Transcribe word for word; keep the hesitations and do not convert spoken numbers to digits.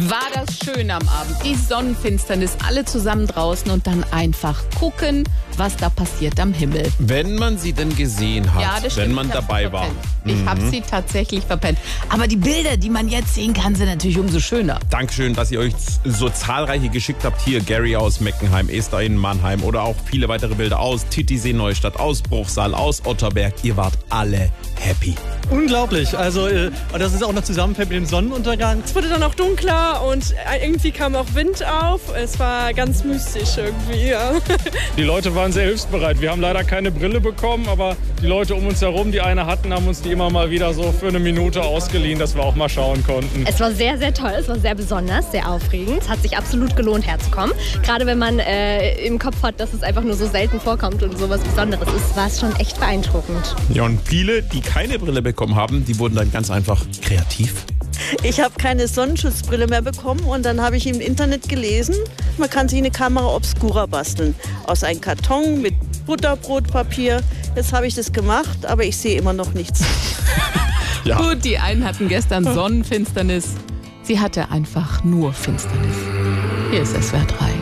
War das schön am Abend. Die Sonnenfinsternis, alle zusammen draußen und dann einfach gucken, was da passiert am Himmel. Wenn man sie denn gesehen hat, Ja, das stimmt, wenn man ich hab dabei sie war. verpennt. Ich Mhm. habe sie tatsächlich verpennt. Aber die Bilder, die man jetzt sehen kann, sind natürlich umso schöner. Dankeschön, dass ihr euch so zahlreiche geschickt habt. Hier Gary aus Meckenheim, Esther in Mannheim oder auch viele weitere Bilder aus Titisee Neustadt, aus Bruchsal, aus Otterberg. Ihr wart alle happy. Unglaublich. Also, äh, und das ist auch noch zusammenfällt mit dem Sonnenuntergang. Es wurde dann auch dunkler und irgendwie kam auch Wind auf. Es war ganz mystisch irgendwie, ja. Die Leute waren sehr hilfsbereit. Wir haben leider keine Brille bekommen, aber die Leute um uns herum, die eine hatten, haben uns die immer mal wieder so für eine Minute ausgeliehen, dass wir auch mal schauen konnten. Es war sehr, sehr toll. Es war sehr besonders, sehr aufregend. Es hat sich absolut gelohnt, herzukommen. Gerade wenn man äh, im Kopf hat, dass es einfach nur so selten vorkommt und sowas Besonderes ist, war es schon echt beeindruckend. Ja, und viele, die keine Brille bekommen haben, die wurden dann ganz einfach kreativ. Ich habe keine Sonnenschutzbrille mehr bekommen und dann habe ich im Internet gelesen, man kann sich eine Kamera obscura basteln. Aus einem Karton mit Butterbrotpapier. Jetzt habe ich das gemacht, aber ich sehe immer noch nichts. Ja. Gut, die einen hatten gestern Sonnenfinsternis. Sie hatte einfach nur Finsternis. Hier ist S W R drei.